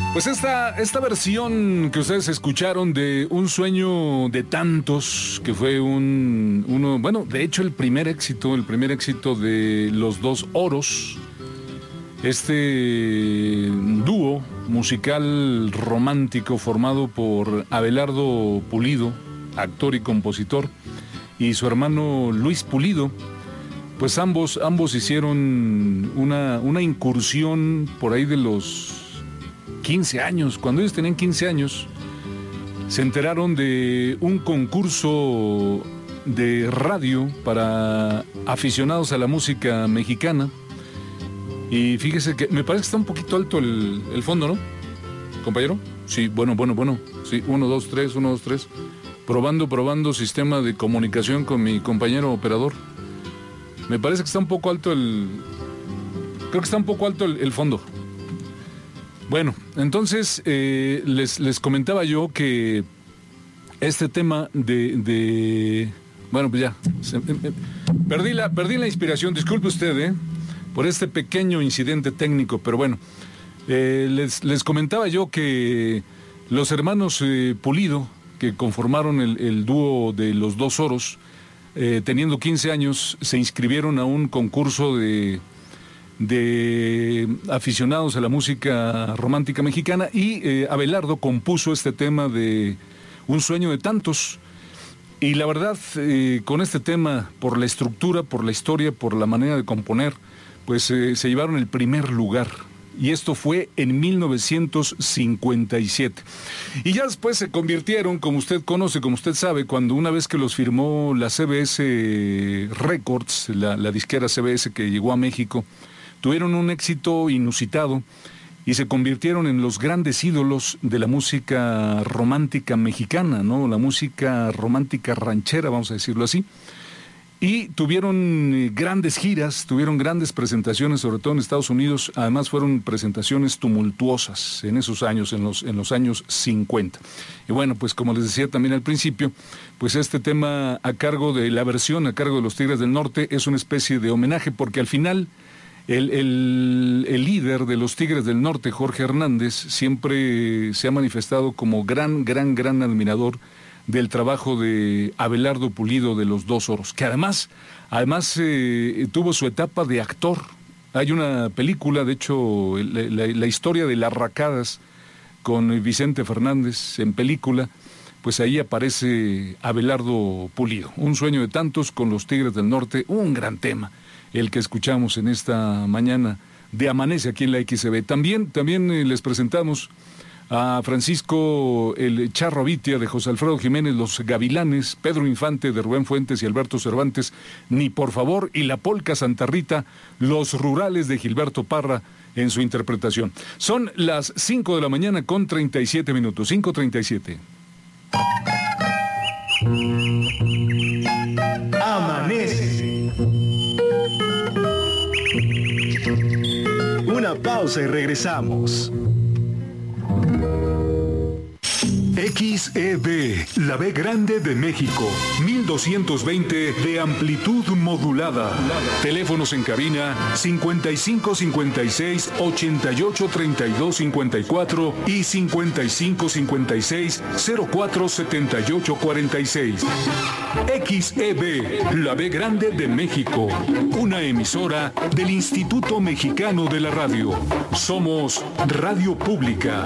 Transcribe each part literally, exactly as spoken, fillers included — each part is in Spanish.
Pues esta, esta versión que ustedes escucharon de Un sueño de tantos, que fue un, uno, bueno, de hecho el primer éxito, el primer éxito de Los Dos Oros, este dúo musical romántico formado por Abelardo Pulido, actor y compositor, y su hermano Luis Pulido, pues ambos, ambos hicieron una, una incursión por ahí de los quince años. Cuando ellos tenían quince años, se enteraron de un concurso de radio para aficionados a la música mexicana. Y fíjese que me parece que está un poquito alto el, el fondo, ¿no, compañero? Sí, bueno, bueno, bueno. Sí, uno, dos, tres, uno, dos, tres. Probando, probando sistema de comunicación con mi compañero operador. Me parece que está un poco alto el... Creo que está un poco alto el, el fondo. Bueno, entonces eh, les, les comentaba yo que este tema de... de bueno, pues ya. Se, eh, eh, perdí, la, perdí la inspiración. Disculpe usted, ¿eh? Por este pequeño incidente técnico, pero bueno, eh, les, les comentaba yo que los hermanos eh, Pulido, que conformaron el, el dúo de Los Dos Oros, eh, teniendo quince años, se inscribieron a un concurso de, de aficionados a la música romántica mexicana y eh, Abelardo compuso este tema de Un sueño de tantos. Y la verdad, eh, con este tema, por la estructura, por la historia, por la manera de componer, pues eh, se llevaron el primer lugar. Y esto fue en mil novecientos cincuenta y siete. Y ya después se convirtieron, como usted conoce, como usted sabe, cuando una vez que los firmó la C B S Records, la, la disquera C B S que llegó a México, tuvieron un éxito inusitado y se convirtieron en los grandes ídolos de la música romántica mexicana, ¿no? La música romántica ranchera, vamos a decirlo así. Y tuvieron grandes giras, tuvieron grandes presentaciones, sobre todo en Estados Unidos. Además fueron presentaciones tumultuosas en esos años, en los, en los años cincuenta. Y bueno, pues como les decía también al principio, pues este tema a cargo de la versión, a cargo de los Tigres del Norte, es una especie de homenaje, porque al final el, el, el líder de los Tigres del Norte, Jorge Hernández, siempre se ha manifestado como gran, gran, gran admirador del trabajo de Abelardo Pulido de Los Dos Oros, que además, además eh, tuvo su etapa de actor. Hay una película, de hecho, la, la, la historia de Las Racadas con Vicente Fernández en película, pues ahí aparece Abelardo Pulido. Un sueño de tantos con los Tigres del Norte, un gran tema, el que escuchamos en esta mañana de Amanece aquí en la X C B. También, también eh, les presentamos a Francisco el Charro Abitia de José Alfredo Jiménez, Los Gavilanes, Pedro Infante de Rubén Fuentes y Alberto Cervantes, Ni por favor, y la polca Santa Rita, Los Rurales de Gilberto Parra en su interpretación. Son las cinco de la mañana con treinta y siete minutos, cinco treinta y siete. Amanece. Una pausa y regresamos. X E B, la B grande de México, mil doscientos veinte de amplitud modulada. Teléfonos en cabina cincuenta y cinco cincuenta y seis ochenta y ocho treinta y dos cincuenta y cuatro y cincuenta y cinco cincuenta y seis cero cuatro setenta y ocho cuarenta y seis. X E B, la B grande de México, una emisora del Instituto Mexicano de la Radio. Somos Radio Pública.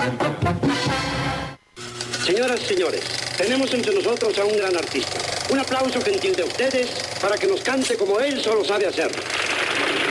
Señoras y señores, tenemos entre nosotros a un gran artista. Un aplauso gentil de ustedes para que nos cante como él solo sabe hacerlo.